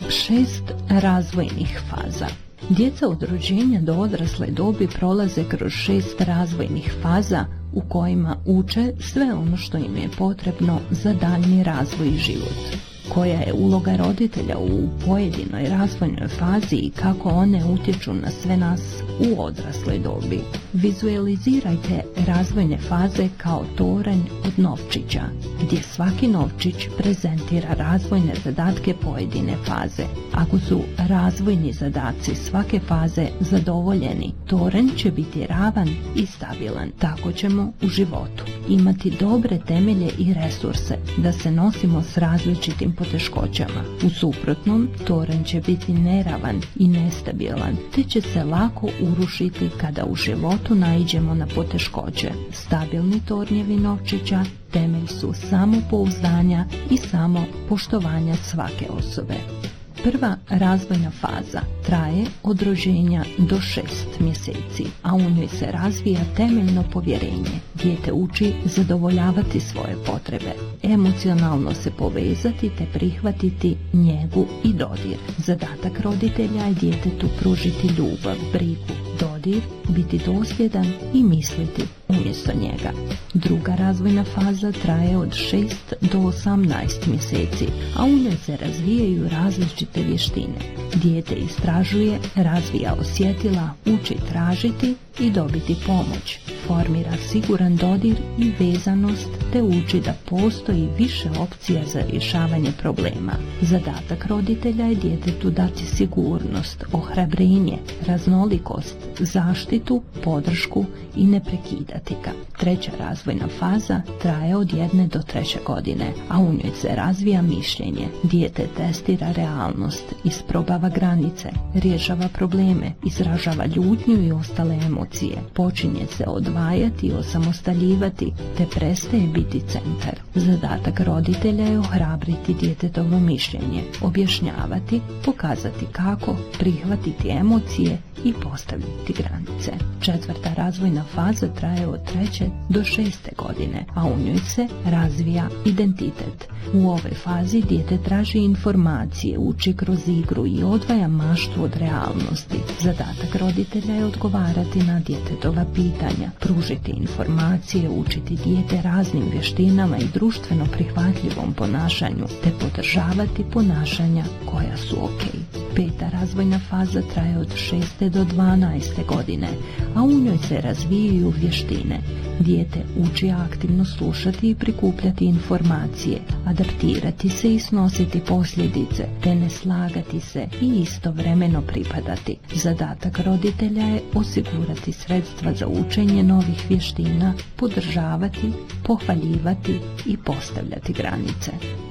6 razvojnih faza. Djeca od rođenja do odrasle dobi prolaze kroz 6 razvojnih faza u kojima uče sve ono što im je potrebno za daljnji razvoj i život. Koja je uloga roditelja u pojedinoj razvojnoj fazi i kako one utječu na sve nas u odrasloj dobi. Vizualizirajte razvojne faze kao toranj od novčića, gdje svaki novčić prezentira razvojne zadatke pojedine faze. Ako su razvojni zadaci svake faze zadovoljeni, toranj će biti ravan i stabilan. Tako ćemo u životu imati dobre temelje i resurse da se nosimo s različitim poteškoćama. U suprotnom, toranj će biti neravan i nestabilan, te će se lako urušiti kada u životu naiđemo na poteškoće. Stabilni tornjevi novčića temelj su samopouzdanja i samopoštovanja svake osobe. Prva razvojna faza traje od rođenja do 6 mjeseci, a u njoj se razvija temeljno povjerenje. Dijete uči zadovoljavati svoje potrebe, emocionalno se povezati te prihvatiti njegu i dodir. Zadatak roditelja je djetetu pružiti ljubav, brigu, dodir, biti dosljedan i misliti umjesto njega. Druga razvojna faza traje od 6 do 18 mjeseci, a u njoj se razvijaju različite vještine. Dijete istražuje, razvija osjetila, uči tražiti i dobiti pomoć, formira siguran dodir i vezanost te uči da postoji više opcija za rješavanje problema. Zadatak roditelja je djetetu dati sigurnost, ohrabrenje, raznolikost, zaštitu, podršku i ne prekidati ga. Treća razvojna faza traje od 1 do 3 godine, a u njoj se razvija mišljenje. Dijete testira realnost, isprobava granice, rješava probleme, izražava ljutnju i ostale emocije. Počinje se odvajati i osamostaljivati, te prestaje biti centar. Zadatak roditelja je ohrabriti djetetovo mišljenje, objašnjavati, pokazati kako, prihvatiti emocije i postaviti granice. Četvrta razvojna faza traje od 3 do 6 godine, a u njoj se razvija identitet. U ovoj fazi dijete traži informacije, uči kroz igru i odvaja maštu od realnosti. Zadatak roditelja je odgovarati na djetetova pitanja, pružiti informacije, učiti dijete raznim vještinama i društveno prihvatljivom ponašanju, te podržavati ponašanja koja su okej. Peta razvojna faza traje od 6. do 12. godine, a u njoj se razvijaju vještine. Dijete uči aktivno slušati i prikupljati informacije, adaptirati se i snositi posljedice, te ne slagati se i istovremeno pripadati. Zadatak roditelja je osigurati sredstva za učenje novih vještina, podržavati, pohvaljivati i postavljati granice.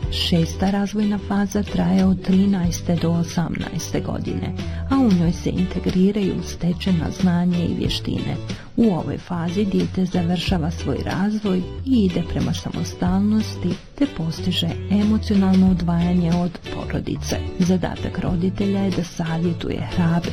6. razvojna faza traje od 13. do 18. godine, a u njoj se integriraju stečena znanja i vještine. U ovoj fazi dijete završava svoj razvoj i ide prema samostalnosti te postiže emocionalno odvajanje od porodice. Zadatak roditelja je da savjetuje, hrabri